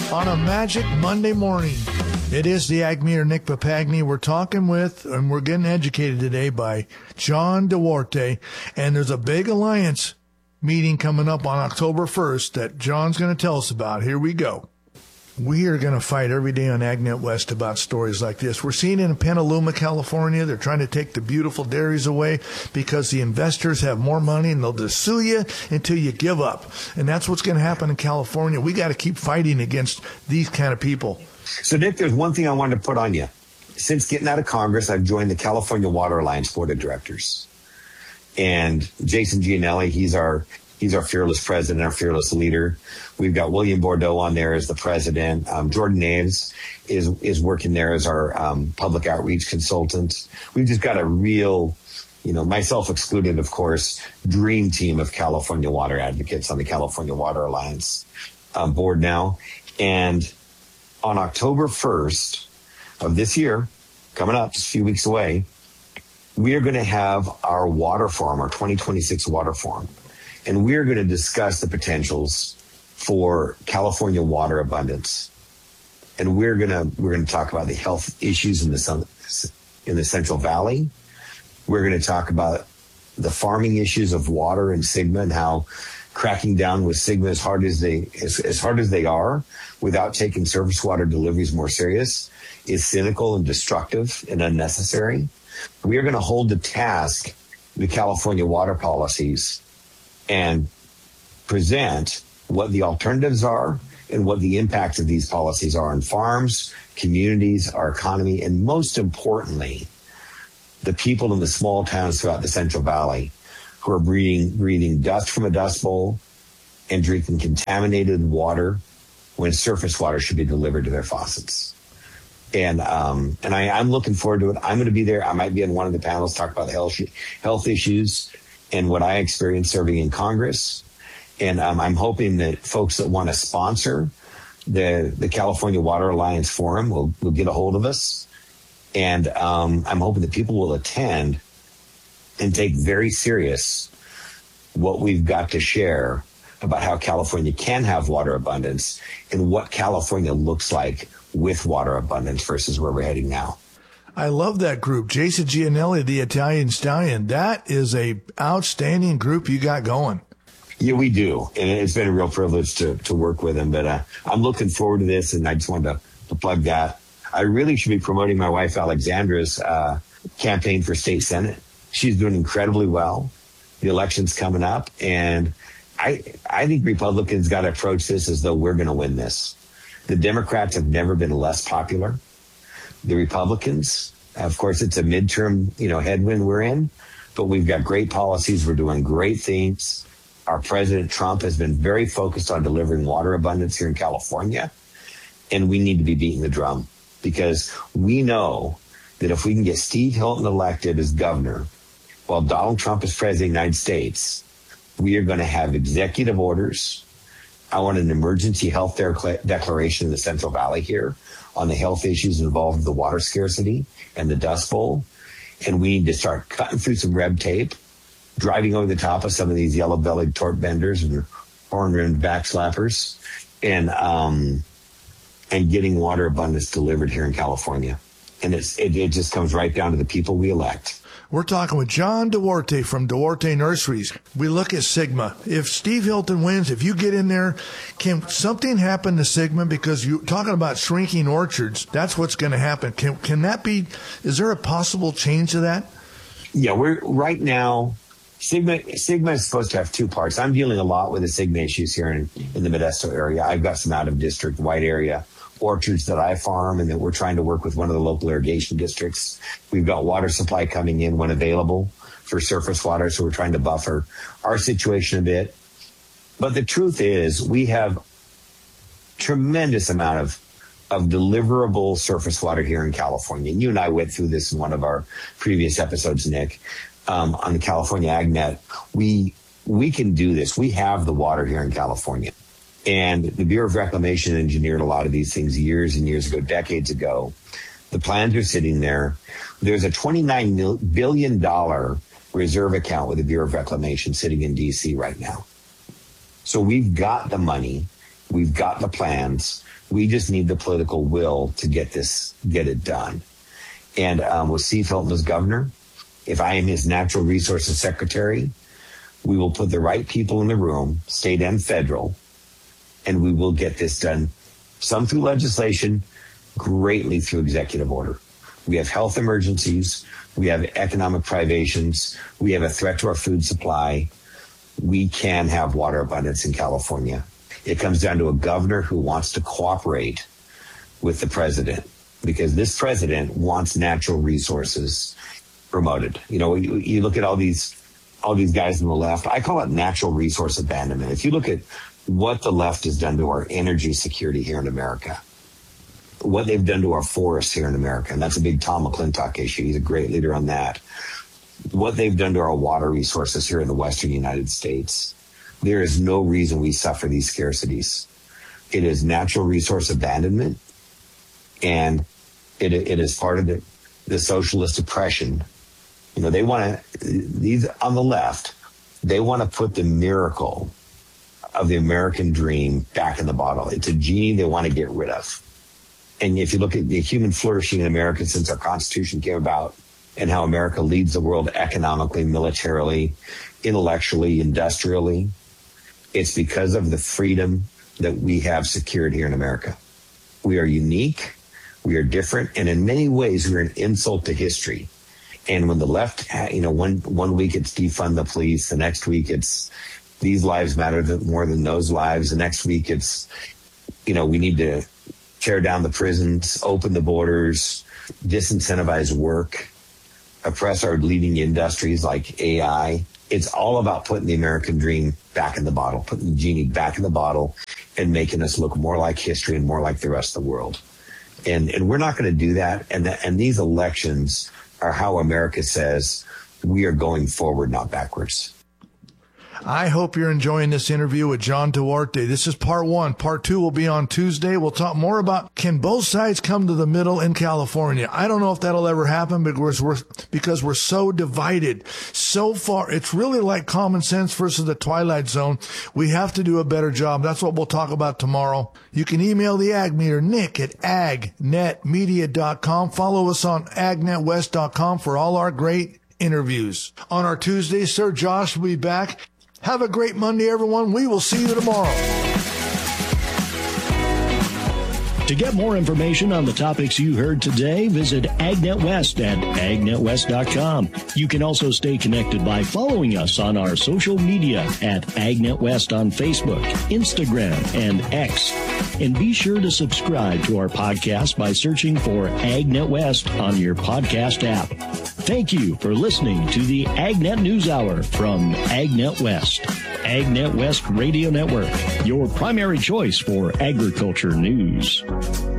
on a magic Monday morning. It is the Ag Meter, Nick Papagni. We're talking with, and we're getting educated today by John Duarte. And there's a big alliance meeting coming up on October 1st that John's going to tell us about. Here we go. We are going to fight every day on AgNet West about stories like this. We're seeing it in Petaluma, California. They're trying to take the beautiful dairies away because the investors have more money and they'll just sue you until you give up. And that's what's going to happen in California. We got to keep fighting against these kind of people. So, Nick, there's one thing I wanted to put on you. Since getting out of Congress, I've joined the California Water Alliance Board of Directors. And Jason Gianelli, he's our fearless president, our fearless leader. We've got William Bordeaux on there as the president. Jordan Naves is working there as our public outreach consultant. We've just got a real, myself excluded, of course, dream team of California water advocates on the California Water Alliance board now. And on October 1st of this year, coming up just a few weeks away, we are going to have our water forum, our 2026 water forum. And we're going to discuss the potentials for California water abundance. And we're going to talk about the health issues in the Central Valley. We're going to talk about the farming issues of water and SGMA and how cracking down with SGMA as hard as they are without taking surface water deliveries more serious is cynical and destructive and unnecessary. We are going to hold to task the California water policies and present what the alternatives are and what the impact of these policies are on farms, communities, our economy, and most importantly, the people in the small towns throughout the Central Valley who are breathing dust from a dust bowl and drinking contaminated water when surface water should be delivered to their faucets. And I'm looking forward to it. I'm going to be there. I might be on one of the panels, talk about the health issues and what I experienced serving in Congress. And I'm hoping that folks that want to sponsor the California Water Alliance Forum will get a hold of us. And I'm hoping that people will attend and take very serious what we've got to share about how California can have water abundance and what California looks like with water abundance versus where we're heading now. I love that group. Jason Gianelli, the Italian Stallion. That is a outstanding group you got going. Yeah, we do. And it's been a real privilege to work with him. But I'm looking forward to this, and I just wanted to plug that. I really should be promoting my wife Alexandra's campaign for state senate. She's doing incredibly well. The election's coming up, and I think Republicans got to approach this as though we're going to win this. The Democrats have never been less popular. The Republicans, of course, it's a midterm, headwind we're in, but we've got great policies. We're doing great things. Our President Trump has been very focused on delivering water abundance here in California, and we need to be beating the drum because we know that if we can get Steve Hilton elected as governor while Donald Trump is president of the United States, we are going to have executive orders. I want an emergency health declaration in the Central Valley here on the health issues involved with the water scarcity and the Dust Bowl. And we need to start cutting through some red tape, driving over the top of some of these yellow-bellied torque benders and horn-rimmed backslappers, and getting water abundance delivered here in California. And it just comes right down to the people we elect. We're talking with John Duarte from Duarte Nurseries. We look at SGMA. If Steve Hilton wins, if you get in there, can something happen to SGMA? Because you're talking about shrinking orchards. That's what's going to happen. Can that be, is there a possible change to that? Yeah, we're right now, SGMA is supposed to have two parts. I'm dealing a lot with the SGMA issues here in the Modesto area. I've got some out-of-district white area orchards that I farm and that we're trying to work with one of the local irrigation districts. We've got water supply coming in when available for surface water, so we're trying to buffer our situation a bit. But the truth is we have tremendous amount of deliverable surface water here in California. And you and I went through this in one of our previous episodes, Nick, on the California AgNet. We can do this. We have the water here in California. And the Bureau of Reclamation engineered a lot of these things years and years ago, decades ago. The plans are sitting there. There's a $29 billion reserve account with the Bureau of Reclamation sitting in D.C. right now. So we've got the money We've got the plans. We just need the political will to get it done. And with Steve Hilton as governor, if I am his natural resources secretary, we will put the right people in the room, state and federal, and we will get this done, some through legislation, greatly through executive order. We have health emergencies. We have economic privations. We have a threat to our food supply. We can have water abundance in California. It comes down to a governor who wants to cooperate with the president, because this president wants natural resources promoted. You know, you look at all these guys on the left. I call it natural resource abandonment. If you look at what the left has done to our energy security here in America, what they've done to our forests here in America, and that's a big Tom McClintock issue. He's a great leader on that. What they've done to our water resources here in the Western United States, there is no reason we suffer these scarcities. It is natural resource abandonment, and it is part of the socialist oppression. You know, they want to, these on the left, they want to put the miracle of the American dream back in the bottle. It's a genie they want to get rid of. And if you look at the human flourishing in America since our Constitution came about, and how America leads the world economically, militarily, intellectually, industrially, it's because of the freedom that we have secured here in America. We are unique, we are different, and in many ways we're an insult to history. And when the left, you know, one week it's defund the police, the next week it's these lives matter more than those lives, the next week it's, you know, we need to tear down the prisons, open the borders, disincentivize work, oppress our leading industries like AI. It's all about putting the American dream back in the bottle, putting the genie back in the bottle and making us look more like history and more like the rest of the world. And we're not going to do that. And these elections are how America says we are going forward, not backwards. I hope you're enjoying this interview with John Duarte. This is part one. Part two will be on Tuesday. We'll talk more about, can both sides come to the middle in California? I don't know if that'll ever happen because we're so divided so far. It's really like Common Sense versus the Twilight Zone. We have to do a better job. That's what we'll talk about tomorrow. You can email the Ag Meter, Nick at agnetmedia.com. Follow us on agnetwest.com for all our great interviews. On our Tuesday, Sir Josh will be back. Have a great Monday, everyone. We will see you tomorrow. To get more information on the topics you heard today, visit AgNet West at agnetwest.com. You can also stay connected by following us on our social media at AgNet West on Facebook, Instagram, and X. And be sure to subscribe to our podcast by searching for AgNet West on your podcast app. Thank you for listening to the AgNet News Hour from AgNet West. AgNet West Radio Network, your primary choice for agriculture news.